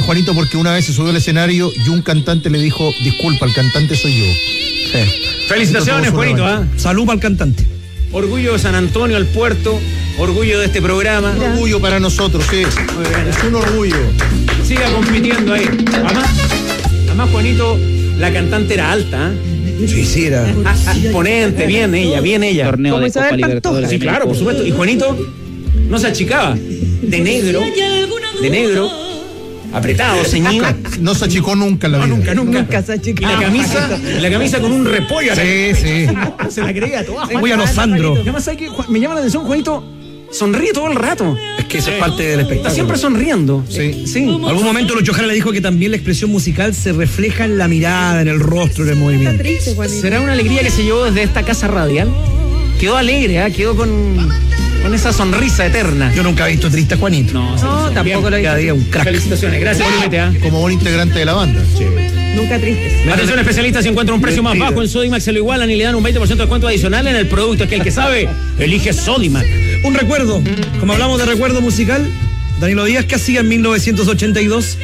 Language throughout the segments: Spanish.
Juanito, porque una vez se subió al escenario y un cantante le dijo, disculpa, el cantante soy yo. Felicitaciones, Juanito, ¿ah? Salud al cantante. Orgullo de San Antonio, el puerto, orgullo de este programa. Un orgullo para nosotros, sí. Es un orgullo. Siga compitiendo ahí. Además, Juanito, la cantante era alta, Sí, era. Imponente, bien ella. Torneo Como de Isabel Copa Pantoja. Libertadores. Sí, claro, por supuesto. Y Juanito no se achicaba. De negro, apretado, ceñido. No se achicó nunca en la vida. Nunca se ha Y achicado. la camisa con un repollo. Sí. Se la creía toda. Muy a los Sandro. Y además, ¿sabes qué? Me llama la atención, Juanito. Sonríe todo el rato. Es que eso es parte del Está espectáculo. siempre sonriendo. Sí. En algún momento Lucho Jara le dijo que también la expresión musical se refleja en la mirada, en el rostro, en el Está movimiento. triste, Juanito. ¿Será una alegría que se llevó desde esta casa radial? Quedó alegre, quedó con esa sonrisa eterna. Yo nunca he visto triste a Juanito. No, tampoco lo he Cada día un crack. Felicitaciones, gracias por invitar. Como buen integrante de la banda. Nunca triste. Atención especialista, si encuentra un precio más bajo en Sodimac se lo igualan y le dan un 20% de descuento adicional en el producto. Es que el que sabe, elige Sodimac. Un recuerdo, como hablamos de recuerdo musical, Danilo Díaz, ¿qué hacía en 1982?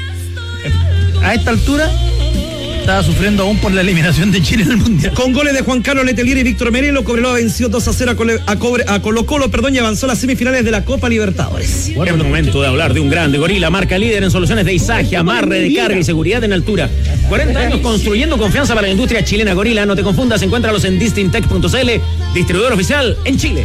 A esta altura estaba sufriendo aún por la eliminación de Chile en el Mundial. Con goles de Juan Carlos Letelier y Víctor Merelo, Cobreloa venció 2-0 a Colo-Colo, y avanzó a las semifinales de la Copa Libertadores. Es momento de hablar de un grande. Gorila, marca líder en soluciones de izaje, amarre de carga y seguridad en altura. 40 años construyendo confianza para la industria chilena. Gorila, no te confundas, encuéntralos en distintech.cl, distribuidor oficial en Chile.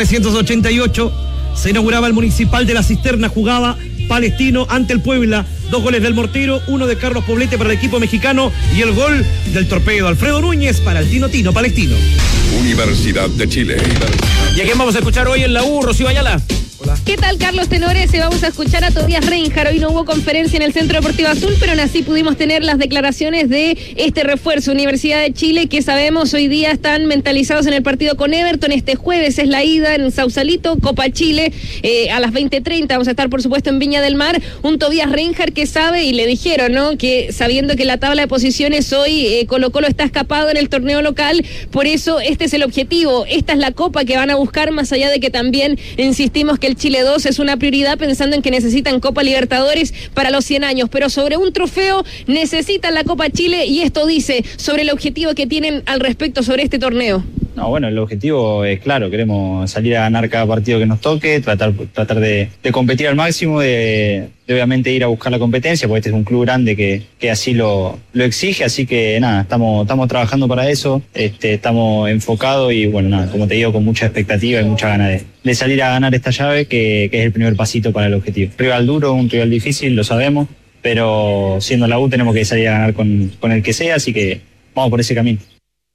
1988 se inauguraba el Municipal de la Cisterna, jugaba Palestino ante el Puebla. 2 goles del Mortero, 1 de Carlos Poblete para el equipo mexicano y el gol del torpedo Alfredo Núñez para el Tino Palestino. Universidad de Chile. ¿Y a quién vamos a escuchar hoy en la U, Rocío Ayala? ¿Qué tal, Carlos Tenores? Vamos a escuchar a Tobias Reinhardt. Hoy no hubo conferencia en el Centro Deportivo Azul, pero aún así pudimos tener las declaraciones de este refuerzo. Universidad de Chile, que sabemos hoy día están mentalizados en el partido con Everton. Este jueves es la ida en Sausalito, Copa Chile, a las 20:30. Vamos a estar, por supuesto, en Viña del Mar. Un Tobias Reinhardt que sabe, y le dijeron, ¿no?, que sabiendo que la tabla de posiciones hoy Colo-Colo está escapado en el torneo local, por eso este es el objetivo. Esta es la copa que van a buscar, más allá de que también insistimos que el Chile 2 es una prioridad, pensando en que necesitan Copa Libertadores para los 100 años, pero sobre un trofeo necesitan la Copa Chile, y esto dice sobre el objetivo que tienen al respecto sobre este torneo. No, bueno, el objetivo es claro, queremos salir a ganar cada partido que nos toque, tratar de competir al máximo, de obviamente ir a buscar la competencia, porque este es un club grande que así lo exige, así que nada, estamos trabajando para eso, estamos enfocados y bueno, nada, como te digo, con mucha expectativa y mucha ganas de salir a ganar esta llave, que es el primer pasito para el objetivo. Rival duro, un rival difícil, lo sabemos, pero siendo la U tenemos que salir a ganar con el que sea, así que vamos por ese camino.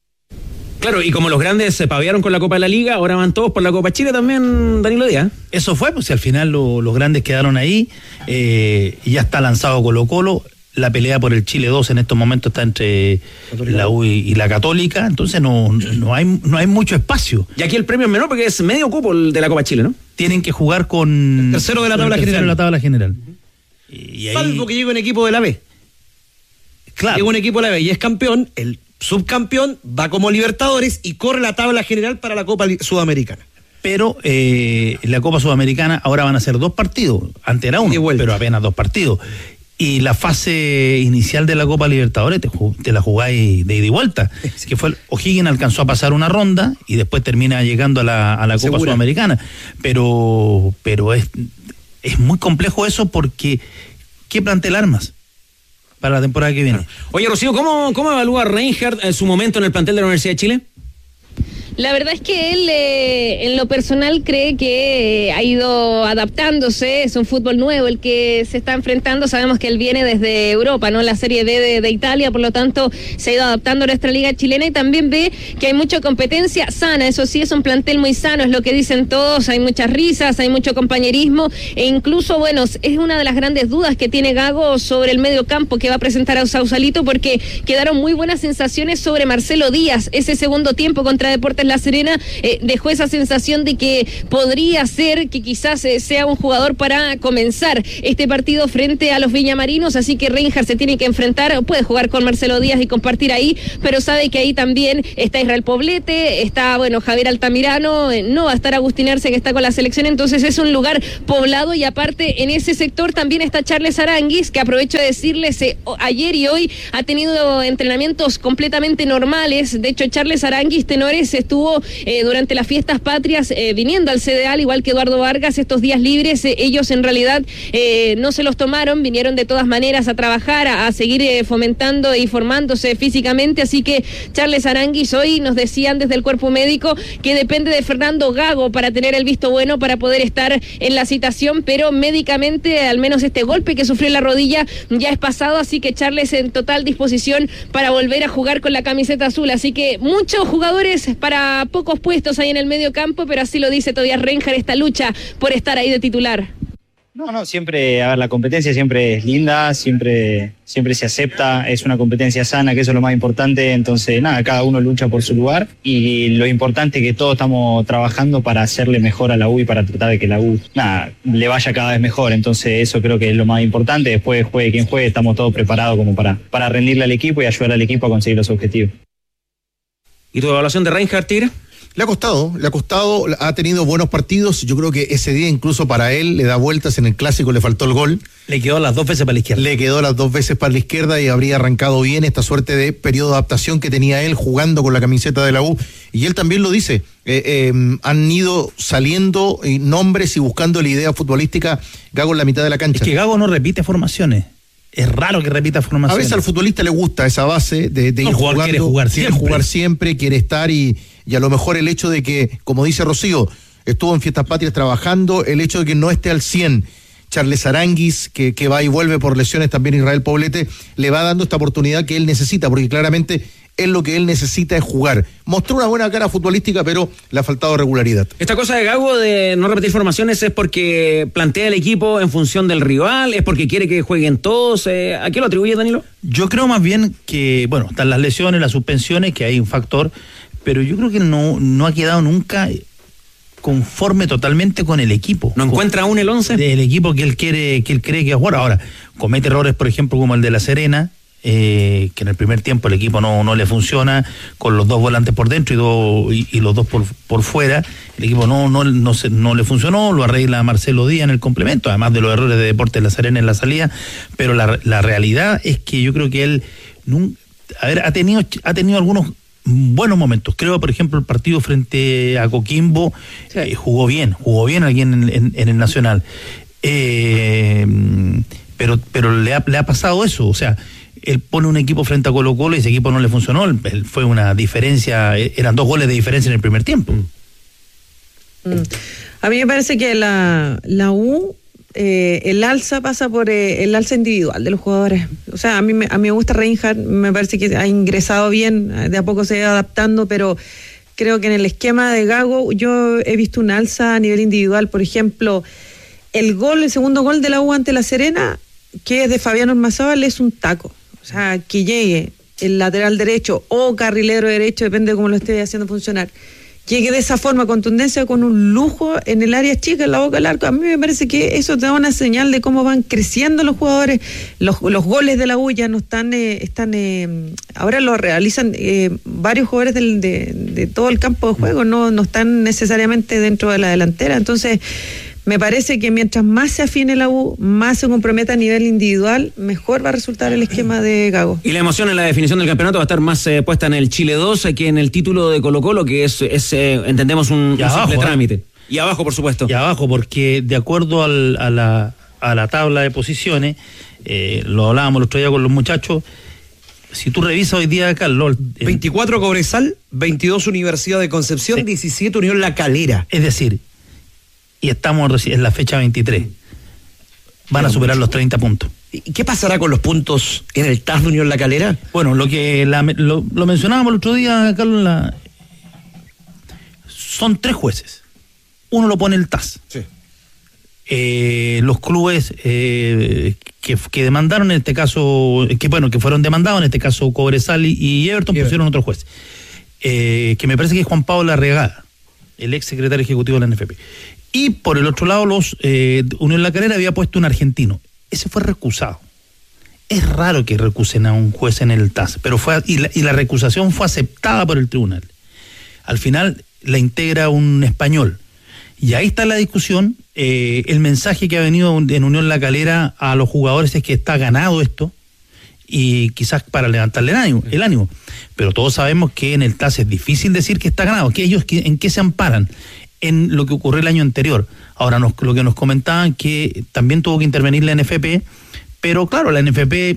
Claro, y como los grandes se pavearon con la Copa de la Liga, ahora van todos por la Copa Chile también, Danilo Díaz. Eso fue, pues si al final los grandes quedaron ahí, y ya está lanzado Colo-Colo. La pelea por el Chile 2 en estos momentos está entre la U y la Católica, entonces no hay mucho espacio. Y aquí el premio es menor porque es medio cupo el de la Copa Chile, ¿no? Tienen que jugar con El tercero de la tabla general. De la tabla general. Y ahí, Salvo que llegue un equipo de la B. claro. Llega un equipo de la B y es campeón, el subcampeón va como Libertadores y corre la tabla general para la Copa Sudamericana. Pero la Copa Sudamericana ahora van a ser 2 partidos. Antes era 1, pero apenas 2 partidos. Y la fase inicial de la Copa Libertadores te la jugáis de ida y vuelta. Sí. Que fue O'Higgins alcanzó a pasar una ronda y después termina llegando a la Copa Sudamericana. Pero es muy complejo eso, porque ¿qué plantel armas para la temporada que viene? Oye, Rocío, ¿cómo evalúa Reinhardt su momento en el plantel de la Universidad de Chile? La verdad es que él, en lo personal, cree que ha ido adaptándose. Es un fútbol nuevo el que se está enfrentando. Sabemos que él viene desde Europa, ¿no? La Serie B de Italia, por lo tanto se ha ido adaptando a nuestra liga chilena, y también ve que hay mucha competencia sana. Eso sí, es un plantel muy sano, es lo que dicen todos. Hay muchas risas, hay mucho compañerismo, e incluso, bueno, es una de las grandes dudas que tiene Gago sobre el medio campo que va a presentar a Sausalito, porque quedaron muy buenas sensaciones sobre Marcelo Díaz. Ese segundo tiempo contra Deportes La Serena, dejó esa sensación de que podría ser que quizás sea un jugador para comenzar este partido frente a los viñamarinos, así que Reinhardt se tiene que enfrentar, puede jugar con Marcelo Díaz y compartir ahí, pero sabe que ahí también está Israel Poblete, está, Javier Altamirano, no va a estar Agustín Arce, que está con la selección, entonces es un lugar poblado, y aparte en ese sector también está Charles Aranguis, que aprovecho de decirles, ayer y hoy ha tenido entrenamientos completamente normales. De hecho, Charles Aranguis, tenores, estuvo durante las fiestas patrias viniendo al CDA, al igual que Eduardo Vargas, estos días libres. Ellos en realidad no se los tomaron, vinieron de todas maneras a trabajar, a seguir fomentando y formándose físicamente, así que Charles Aranguis hoy nos decían desde el cuerpo médico que depende de Fernando Gago para tener el visto bueno para poder estar en la citación, pero médicamente al menos este golpe que sufrió en la rodilla ya es pasado, así que Charles en total disposición para volver a jugar con la camiseta azul, así que muchos jugadores para pocos puestos ahí en el medio campo, pero así lo dice Tobias Reinhardt, esta lucha por estar ahí de titular. No, siempre, la competencia siempre es linda, siempre se acepta, es una competencia sana, que eso es lo más importante, entonces cada uno lucha por su lugar, y lo importante es que todos estamos trabajando para hacerle mejor a la U y para tratar de que la U, le vaya cada vez mejor, entonces eso creo que es lo más importante. Después juegue quien juegue, estamos todos preparados como para rendirle al equipo y ayudar al equipo a conseguir los objetivos. ¿Y tu evaluación de Reinhardt, Tigre? Le ha costado, ha tenido buenos partidos. Yo creo que ese día incluso para él le da vueltas. En el clásico le faltó el gol. Le quedó las 2 veces para la izquierda. Y habría arrancado bien esta suerte de periodo de adaptación que tenía él jugando con la camiseta de la U. Y él también lo dice. Han ido saliendo nombres y buscando la idea futbolística Gago en la mitad de la cancha. Es que Gago no repite formaciones. Es raro que repita formaciones. A veces al futbolista le gusta esa base de ir jugando. Quiere jugar siempre, quiere estar y a lo mejor el hecho de que, como dice Rocío, estuvo en Fiestas Patrias trabajando, el hecho de que no esté al 100, Charles Aranguis, que va y vuelve por lesiones, también Israel Poblete, le va dando esta oportunidad que él necesita, porque claramente lo que él necesita es jugar. Mostró una buena cara futbolística, pero le ha faltado regularidad. Esta cosa de Gago de no repetir formaciones es porque plantea el equipo en función del rival, es porque quiere que jueguen todos. ¿A qué lo atribuye, Danilo? Yo creo más bien que, están las lesiones, las suspensiones, que hay un factor, pero yo creo que no ha quedado nunca conforme totalmente con el equipo. ¿No encuentra aún el 11? Del equipo que él cree que va a jugar. Ahora, comete errores, por ejemplo, como el de La Serena, que en el primer tiempo el equipo no le funciona, con los 2 volantes por dentro y los 2 por fuera. El equipo no le funcionó, lo arregla Marcelo Díaz en el complemento, además de los errores de Deportes La Serena en la salida, pero la realidad es que yo creo que él ha tenido algunos buenos momentos. Creo, por ejemplo, el partido frente a Coquimbo, sí, jugó bien aquí en el Nacional, pero le ha pasado eso, o sea, él pone un equipo frente a Colo-Colo y ese equipo no le funcionó. Fue una diferencia, eran 2 goles de diferencia en el primer tiempo. A mí me parece que la U, el alza pasa por el alza individual de los jugadores. O sea, a mí me gusta Reinhardt, me parece que ha ingresado bien, de a poco se va adaptando, pero creo que en el esquema de Gago yo he visto un alza a nivel individual. Por ejemplo, el segundo gol de la U ante La Serena, que es de Fabián Ormazábal, es un taco. O sea, que llegue el lateral derecho o carrilero derecho, depende de cómo lo esté haciendo funcionar, llegue de esa forma, contundencia, con un lujo en el área chica, en la boca del arco. A mí me parece que eso te da una señal de cómo van creciendo los jugadores. Los goles de la U ya no están ahora lo realizan varios jugadores de todo el campo de juego, no están necesariamente dentro de la delantera. Entonces me parece que mientras más se afine la U, más se comprometa a nivel individual, mejor va a resultar el esquema de Gago. Y la emoción en la definición del campeonato va a estar más puesta en el Chile 2 que en el título de Colo-Colo, que es entendemos, un simple trámite. Y abajo, por supuesto. Y abajo, porque de acuerdo a la tabla de posiciones, lo hablábamos el otro día con los muchachos, si tú revisas hoy día, Carlos... 24 Cobresal, 22 Universidad de Concepción, sí, 17 Unión La Calera. Es decir, y estamos en la fecha 23. Van a superar los 30 puntos. ¿Y qué pasará con los puntos en el TAS de Unión La Calera? Bueno, lo mencionábamos el otro día, Carlos, son 3 jueces. Uno lo pone el TAS. Sí. Los clubes que demandaron en este caso, que fueron demandados, en este caso Cobresal y Everton, pusieron otro juez. que me parece que es Juan Pablo Larregada, el ex secretario ejecutivo de la NFP. Y por el otro lado, Unión La Calera había puesto un argentino. Ese fue recusado. Es raro que recusen a un juez en el TAS, pero la recusación fue aceptada por el tribunal. Al final la integra un español. Y ahí está la discusión. El mensaje que ha venido en Unión La Calera a los jugadores es que está ganado esto, y quizás para levantarle el ánimo. Pero todos sabemos que en el TAS es difícil decir que está ganado, que ellos en qué se amparan, en lo que ocurrió el año anterior. Ahora lo que nos comentaban que también tuvo que intervenir la NFP, pero claro, la NFP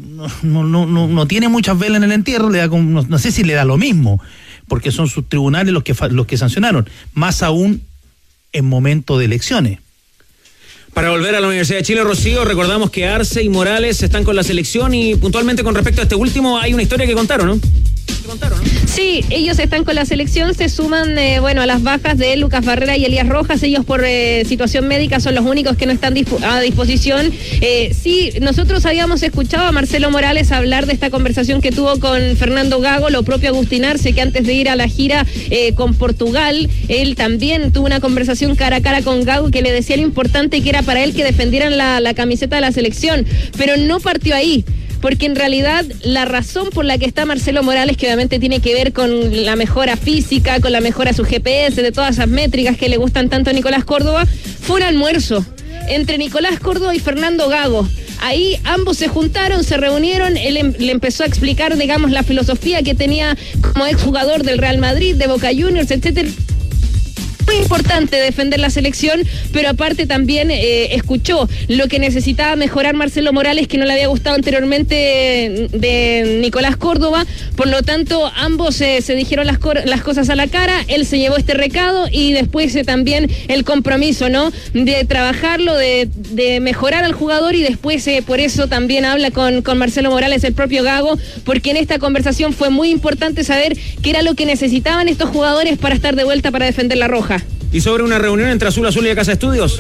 no tiene muchas velas en el entierro, no sé si le da lo mismo, porque son sus tribunales los que sancionaron, más aún en momento de elecciones. Para volver a la Universidad de Chile, Rocío, recordamos que Arce y Morales están con la selección y puntualmente con respecto a este último hay una historia que contaron, ¿no? Sí, ellos están con la selección, se suman a las bajas de Lucas Barrera y Elías Rojas. Ellos por situación médica son los únicos que no están a disposición. Sí, nosotros habíamos escuchado a Marcelo Morales hablar de esta conversación que tuvo con Fernando Gago, lo propio Agustín Arce, que antes de ir a la gira con Portugal, él también tuvo una conversación cara a cara con Gago que le decía lo importante que era para él que defendieran la camiseta de la selección, pero no partió ahí. Porque en realidad la razón por la que está Marcelo Morales, que obviamente tiene que ver con la mejora física, con la mejora de su GPS, de todas esas métricas que le gustan tanto a Nicolás Córdoba, fue un almuerzo entre Nicolás Córdoba y Fernando Gago. Ahí ambos se juntaron, se reunieron, él le empezó a explicar, digamos, la filosofía que tenía como exjugador del Real Madrid, de Boca Juniors, etcétera. Muy importante defender la selección, pero aparte también escuchó lo que necesitaba mejorar Marcelo Morales, que no le había gustado anteriormente de Nicolás Córdoba. Por lo tanto, ambos se dijeron las cosas a la cara. Él se llevó este recado y después también el compromiso, ¿no? De trabajarlo, de mejorar al jugador, y después por eso también habla con Marcelo Morales el propio Gago, porque en esta conversación fue muy importante saber qué era lo que necesitaban estos jugadores para estar de vuelta para defender la roja. ¿Y sobre una reunión entre Azul Azul y Casa Estudios?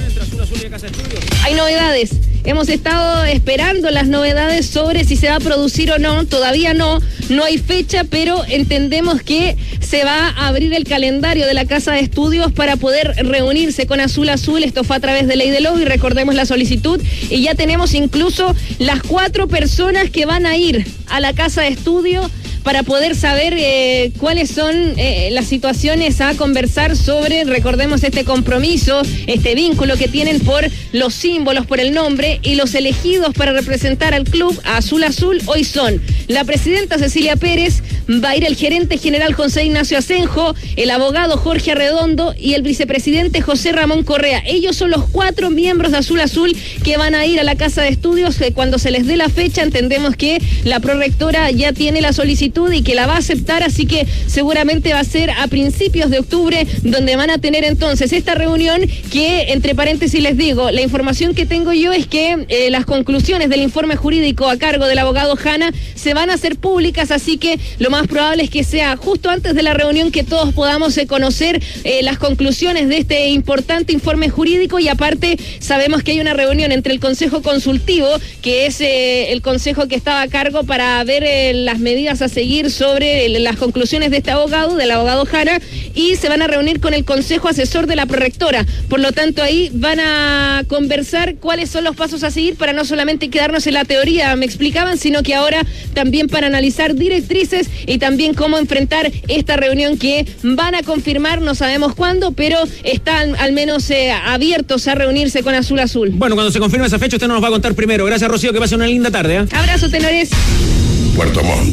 Hay novedades. Hemos estado esperando las novedades sobre si se va a producir o no. Todavía no hay fecha, pero entendemos que se va a abrir el calendario de la Casa de Estudios para poder reunirse con Azul Azul. Esto fue a través de Ley de Lobby, recordemos la solicitud, y ya tenemos incluso las 4 personas que van a ir a la Casa de Estudios para poder saber cuáles son las situaciones a conversar sobre, recordemos, este compromiso, este vínculo que tienen por los símbolos, por el nombre, y los elegidos para representar al club a Azul Azul hoy son la presidenta Cecilia Pérez, va a ir el gerente general José Ignacio Asenjo, el abogado Jorge Arredondo y el vicepresidente José Ramón Correa. Ellos son los 4 miembros de Azul Azul que van a ir a la Casa de Estudios. Cuando se les dé la fecha, entendemos que la prorectora ya tiene la solicitud y que la va a aceptar, así que seguramente va a ser a principios de octubre donde van a tener entonces esta reunión, que entre paréntesis les digo, la información que tengo yo es que las conclusiones del informe jurídico a cargo del abogado Jana se van a hacer públicas, así que lo más probable es que sea justo antes de la reunión que todos podamos conocer las conclusiones de este importante informe jurídico. Y aparte sabemos que hay una reunión entre el Consejo Consultivo, que es el consejo que estaba a cargo para ver las medidas a seguir sobre las conclusiones de este abogado, del abogado Jara, y se van a reunir con el Consejo Asesor de la Prorectora. Por lo tanto, ahí van a conversar cuáles son los pasos a seguir para no solamente quedarnos en la teoría, me explicaban, sino que ahora también para analizar directrices y también cómo enfrentar esta reunión que van a confirmar, no sabemos cuándo, pero están al menos abiertos a reunirse con Azul Azul. Bueno, cuando se confirme esa fecha usted nos va a contar primero. Gracias, Rocío, que pase una linda tarde. Abrazo, tenores. Puerto Montt.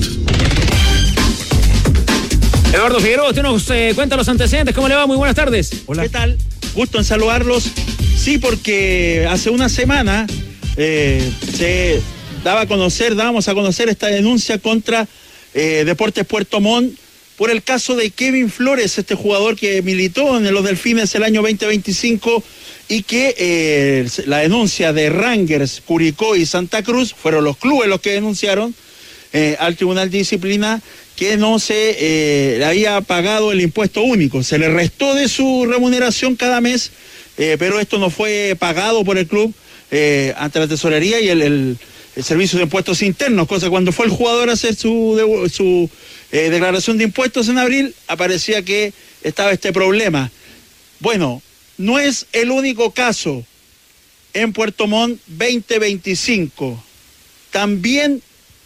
Eduardo Figueroa, usted nos cuenta los antecedentes. ¿Cómo le va? Muy buenas tardes. Hola. ¿Qué tal? Gusto en saludarlos. Sí, porque hace una semana se dábamos a conocer esta denuncia contra Deportes Puerto Montt por el caso de Kevin Flores, este jugador que militó en los Delfines el año 2025 y que la denuncia de Rangers, Curicó y Santa Cruz fueron los clubes los que denunciaron al Tribunal de Disciplina que no se le había pagado el impuesto único. Se le restó de su remuneración cada mes, pero esto no fue pagado por el club ante la tesorería, y el el Servicio de Impuestos Internos, cosa cuando fue el jugador a hacer su declaración de impuestos en abril, aparecía que estaba este problema. Bueno, no es el único caso en Puerto Montt 2025. También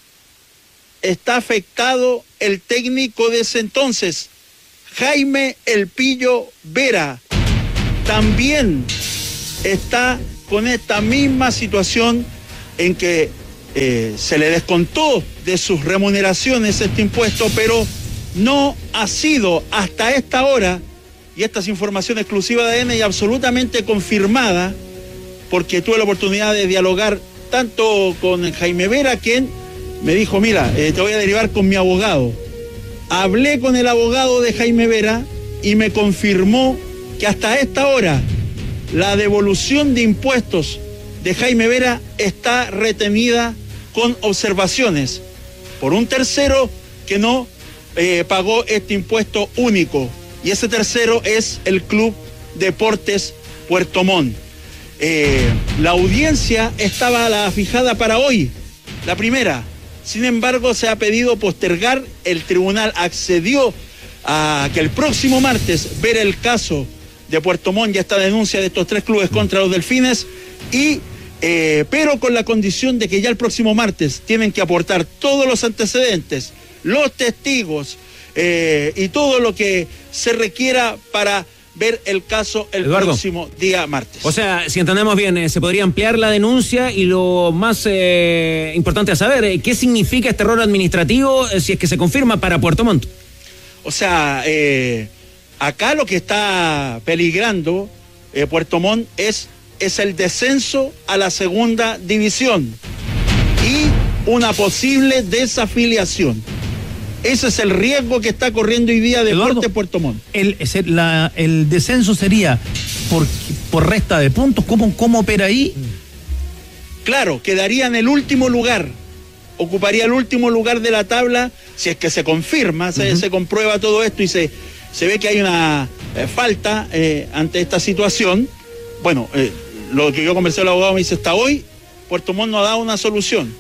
está afectado el técnico de ese entonces, Jaime El Pillo Vera. También está con esta misma situación en que se le descontó de sus remuneraciones este impuesto, pero no ha sido hasta esta hora, y esta es información exclusiva de ADN y absolutamente confirmada, porque tuve la oportunidad de dialogar tanto con Jaime Vera, quien me dijo, mira, te voy a derivar con mi abogado. Hablé con el abogado de Jaime Vera y me confirmó que hasta esta hora la devolución de impuestos de Jaime Vera está retenida con observaciones por un tercero que no pagó este impuesto único, y ese tercero es el Club Deportes Puerto Montt. La audiencia estaba fijada para hoy, la primera. Sin embargo, se ha pedido postergar. El tribunal accedió a que el próximo martes ver el caso de Puerto Montt y esta denuncia de estos 3 clubes contra los Delfines, pero con la condición de que ya el próximo martes tienen que aportar todos los antecedentes, los testigos y todo lo que se requiera para ver el caso el próximo día martes. O sea, si entendemos bien, se podría ampliar la denuncia, y lo más importante a saber, ¿qué significa este error administrativo si es que se confirma para Puerto Montt? O sea, acá lo que está peligrando Puerto Montt es el descenso a la segunda división y una posible desafiliación. Ese es el riesgo que está corriendo hoy día Deportes Puerto Montt. El descenso sería por resta de puntos. ¿Cómo opera ahí? Claro, quedaría en el último lugar. Ocuparía el último lugar de la tabla si es que se confirma, se comprueba todo esto y se ve que hay una falta ante esta situación. Bueno, lo que yo conversé con el abogado me dice, hasta hoy Puerto Montt no ha dado una solución.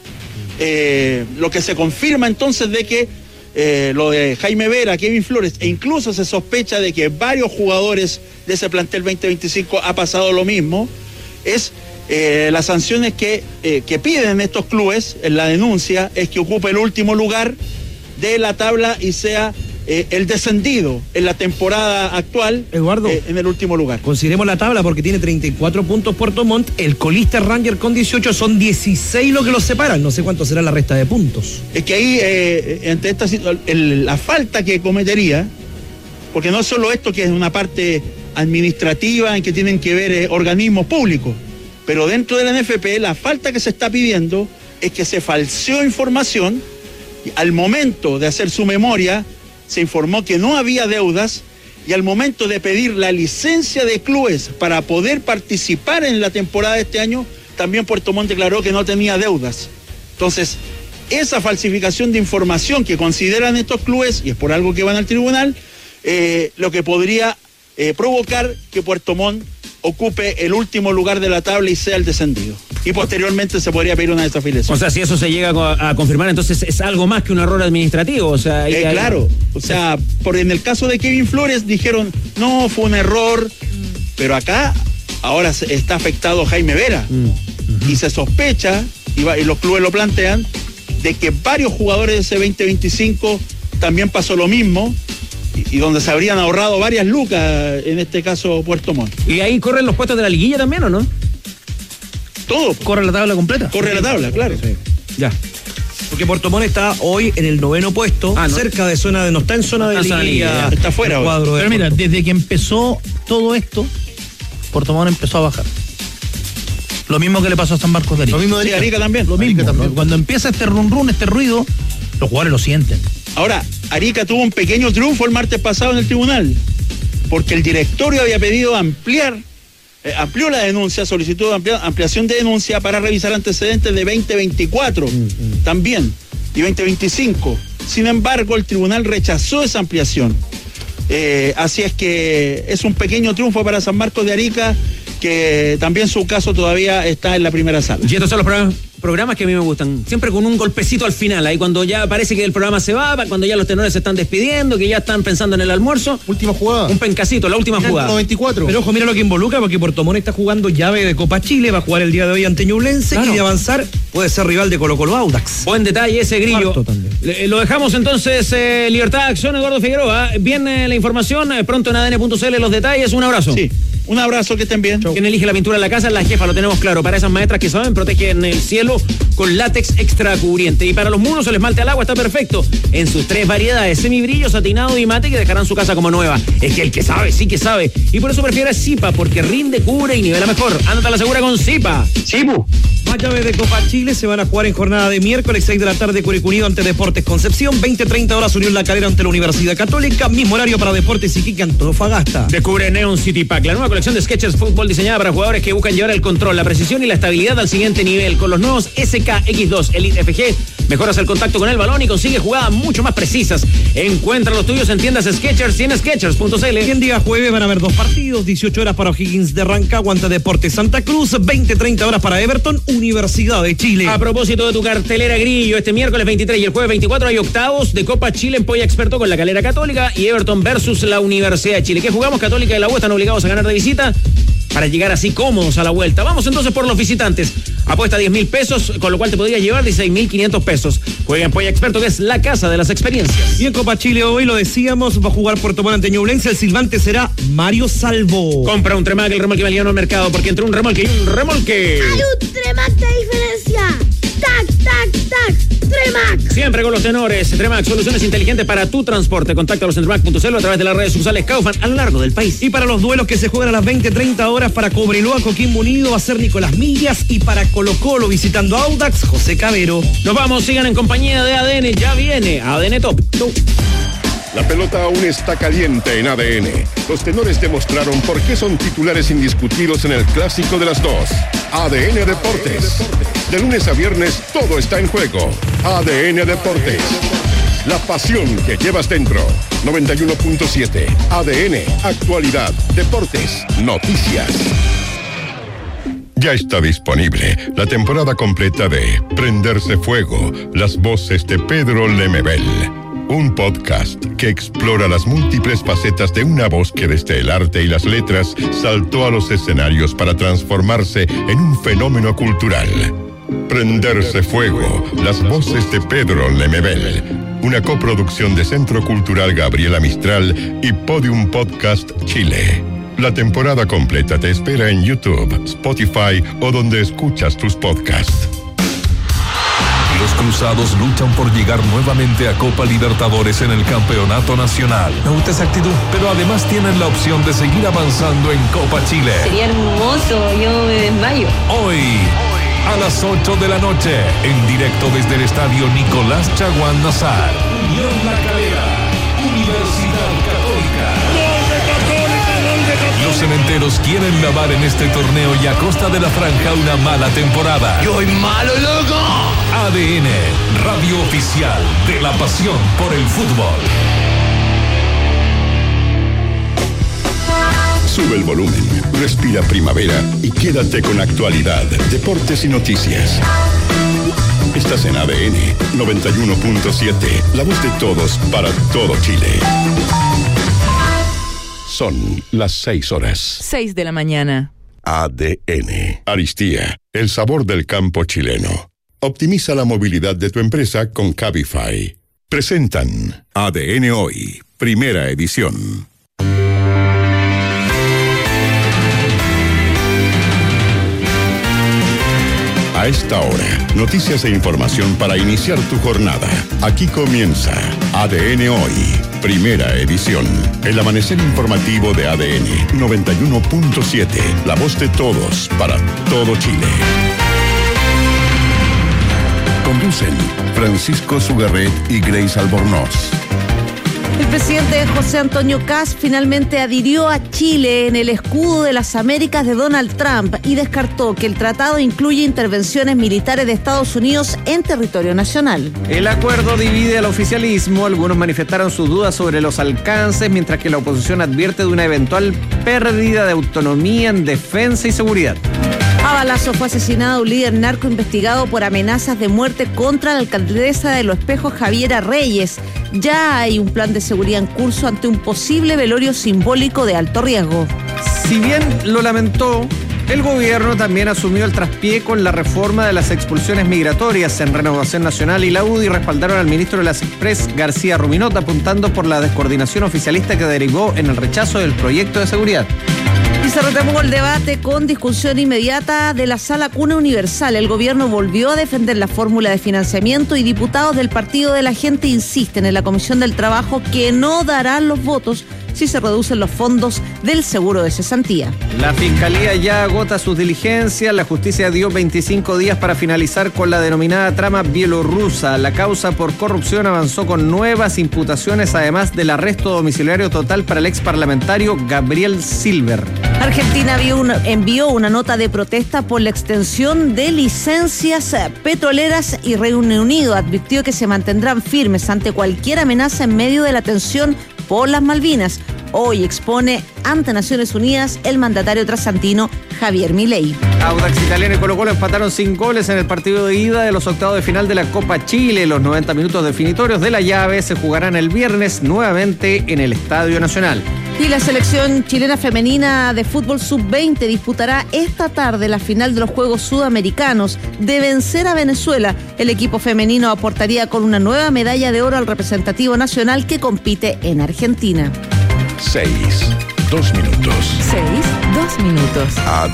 Lo que se confirma entonces de que lo de Jaime Vera, Kevin Flores, e incluso se sospecha de que varios jugadores de ese plantel 2025 ha pasado lo mismo, es las sanciones que piden estos clubes en la denuncia es que ocupe el último lugar de la tabla y sea el descendido en la temporada actual, Eduardo, en el último lugar. Consideremos la tabla porque tiene 34 puntos Puerto Montt, el colista Ranger con 18, son 16 lo que los separan, no sé cuánto será la resta de puntos. Es que ahí, entre esta la falta que cometería, porque no es solo esto que es una parte administrativa en que tienen que ver organismos públicos, pero dentro de la NFP la falta que se está pidiendo es que se falseó información. Al momento de hacer su memoria se informó que no había deudas, y al momento de pedir la licencia de clubes para poder participar en la temporada de este año, también Puerto Montt declaró que no tenía deudas. Entonces, esa falsificación de información que consideran estos clubes, y es por algo que van al tribunal, lo que podría provocar que Puerto Montt ocupe el último lugar de la tabla y sea el descendido. Y posteriormente se podría pedir una desafiliación. O sea, si eso se llega a confirmar, entonces es algo más que un error administrativo. O sea, claro, o sea, en el caso de Kevin Flores dijeron, no, fue un error, pero acá ahora está afectado Jaime Vera. Y se sospecha, y los clubes lo plantean, de que varios jugadores de ese 2025 también pasó lo mismo, y donde se habrían ahorrado varias lucas, en este caso Puerto Montt. ¿Y ahí corren los puestos de la liguilla también o no? Todo. ¿Corre la tabla completa? Corre la tabla, claro. Sí. Ya. Porque Puerto Montt está hoy en el 9º puesto, ¿no? Cerca de zona de, no está en zona de liguilla, está fuera. Pero mira, desde que empezó todo esto, Puerto Montt empezó a bajar. Lo mismo que le pasó a San Marcos de Arica. Lo mismo de Arica también. Lo mismo. También. Cuando empieza este run, este ruido, los jugadores lo sienten. Ahora, Arica tuvo un pequeño triunfo el martes pasado en el tribunal, porque el directorio había pedido amplió la denuncia, solicitó ampliación de denuncia para revisar antecedentes de 2024 también, y 2025. Sin embargo, el tribunal rechazó esa ampliación. Así es que es un pequeño triunfo para San Marcos de Arica, que también su caso todavía está en la primera sala. Y estos son los programas que a mí me gustan, siempre con un golpecito al final, ahí cuando ya parece que el programa se va, cuando ya los tenores se están despidiendo, que ya están pensando en el almuerzo. Última jugada. Un pencacito, la última jugada. 94. Pero ojo, mira lo que involucra, porque Puerto Montt está jugando llave de Copa Chile, va a jugar el día de hoy ante Ñublense, y de avanzar puede ser rival de Colo-Colo Audax. Buen detalle ese, Grillo. Lo dejamos entonces, Libertad de Acción, Eduardo Figueroa. Viene la información, pronto en ADN.cl los detalles. Un abrazo. Sí, un abrazo, que estén bien. Quien elige la pintura en la casa es la jefa, lo tenemos claro. Para esas maestras que saben, protegen el cielo con látex extra cubriente. Y para los muros, el esmalte al agua está perfecto en sus 3 variedades: semibrillo, satinado y mate, que dejarán su casa como nueva. Es que el que sabe, sí que sabe. Y por eso prefiere Zipa, porque rinde, cubre y nivela mejor. Ándate a la segura con Zipa. Zipu. Más llaves de Copa Chile se van a jugar en jornada de miércoles, 6 de la tarde, Curicó Unido ante Deportes Concepción, 20-30 horas Unión La Calera ante la Universidad Católica, mismo horario para Deportes Iquique Antofagasta. Descubre Neon City Pack, la nueva colección de Skechers Fútbol diseñada para jugadores que buscan llevar el control, la precisión y la estabilidad al siguiente nivel. Con los nuevos SK-X2 Elite FG, mejoras el contacto con el balón y consigue jugadas mucho más precisas. Encuentra los tuyos en tiendas Skechers y en Skechers.cl. Y en día jueves van a haber 2 partidos, 18 horas para O'Higgins de Rancagua ante Deportes Santa Cruz, 20-30 horas para Everton, Universidad de Chile. A propósito de tu cartelera, Grillo, este miércoles 23 y el jueves 24 hay octavos de Copa Chile en Polla Experto con la Calera Católica y Everton versus la Universidad de Chile. ¿Qué jugamos? Católica y la U están obligados a ganar de visita para llegar así cómodos a la vuelta. Vamos entonces por los visitantes. Apuesta 10.000 pesos, con lo cual te podría llevar 16.500 pesos. Juega en Polla Experto, que es la casa de las experiencias. Y en Copa Chile hoy, lo decíamos, va a jugar Puerto Montt ante Ñublense. El silbante será Mario Salvo. Compra un Tremac, el remolque valiano al mercado, porque entre un remolque y un remolque hay un Tremac de diferencia. ¡Tac, tac, tac! ¡Tremac! Siempre con los tenores. Tremac, soluciones inteligentes para tu transporte. Contáctalos en tremac.cl o a través de las redes sociales Kaufman a lo largo del país. Y para los duelos que se juegan a las 20-30 horas, para Cobreloa, Coquimbo Unido va a ser Nicolás Millas, y para Colo-Colo visitando Audax, José Cabero. Nos vamos, sigan en compañía de ADN. Ya viene ADN Top. La pelota aún está caliente en ADN. Los tenores demostraron por qué son titulares indiscutidos en el clásico de las 2. ADN Deportes. De lunes a viernes todo está en juego. ADN Deportes. La pasión que llevas dentro. 91.7. ADN. Actualidad. Deportes. Noticias. Ya está disponible la temporada completa de Prenderse Fuego. Las voces de Pedro Lemebel. Un podcast que explora las múltiples facetas de una voz que desde el arte y las letras saltó a los escenarios para transformarse en un fenómeno cultural. Prenderse Fuego, las voces de Pedro Lemebel. Una coproducción de Centro Cultural Gabriela Mistral y Podium Podcast Chile. La temporada completa te espera en YouTube, Spotify o donde escuchas tus podcasts. Los Cruzados luchan por llegar nuevamente a Copa Libertadores en el Campeonato Nacional. Me gusta esa actitud. Pero además tienen la opción de seguir avanzando en Copa Chile. Sería hermoso, yo me desmayo. Hoy, a las 8 de la noche, en directo desde el estadio Nicolás Chaguán Nazar. Unión La Calera, Universidad Católica. Los cementeros quieren lavar en este torneo y a costa de la franja una mala temporada. ¡Yo soy malo, loco! ADN, radio oficial de la pasión por el fútbol. Sube el volumen, respira primavera y quédate con actualidad, deportes y noticias. Estás en ADN 91.7, la voz de todos para todo Chile. Son las 6 horas. 6 de la mañana. ADN. Aristía, el sabor del campo chileno. Optimiza la movilidad de tu empresa con Cabify. Presentan ADN Hoy, primera edición. A esta hora, noticias e información para iniciar tu jornada. Aquí comienza ADN Hoy, primera edición. El amanecer informativo de ADN 91.7, la voz de todos para todo Chile. Conducen Francisco Sugarret y Grace Albornoz. El presidente José Antonio Kast finalmente adhirió a Chile en el escudo de las Américas de Donald Trump y descartó que el tratado incluye intervenciones militares de Estados Unidos en territorio nacional. El acuerdo divide al oficialismo. Algunos manifestaron sus dudas sobre los alcances, mientras que la oposición advierte de una eventual pérdida de autonomía en defensa y seguridad. balazo fue asesinado un líder narco investigado por amenazas de muerte contra la alcaldesa de Los Espejos, Javiera Reyes. Ya hay un plan de seguridad en curso ante un posible velorio simbólico de alto riesgo. Si bien lo lamentó, el gobierno también asumió el traspié con la reforma de las expulsiones migratorias. En Renovación Nacional y la UDI respaldaron al ministro de las Express, García Ruminot, apuntando por la descoordinación oficialista que derivó en el rechazo del proyecto de seguridad. Y se retomó el debate con discusión inmediata de la Sala Cuna Universal. El gobierno volvió a defender la fórmula de financiamiento y diputados del Partido de la Gente insisten en la Comisión del Trabajo que no darán los votos si se reducen los fondos del seguro de cesantía. La Fiscalía ya agota sus diligencias. La justicia dio 25 días para finalizar con la denominada trama bielorrusa. La causa por corrupción avanzó con nuevas imputaciones, además del arresto domiciliario total para el ex parlamentario Gabriel Silver. Argentina envió una nota de protesta por la extensión de licencias petroleras y Reino Unido advirtió que se mantendrán firmes ante cualquier amenaza en medio de la tensión por las Malvinas. Hoy expone ante Naciones Unidas el mandatario trasandino Javier Milei. Audax Italiano y Colo-Colo empataron sin goles en el partido de ida de los octavos de final de la Copa Chile. Los 90 minutos definitorios de la llave se jugarán el viernes nuevamente en el Estadio Nacional. Y la selección chilena femenina de fútbol sub-20 disputará esta tarde la final de los Juegos Sudamericanos. De vencer a Venezuela, el equipo femenino aportaría con una nueva medalla de oro al representativo nacional que compite en Argentina. 6, 2 minutos. 6, 2 minutos.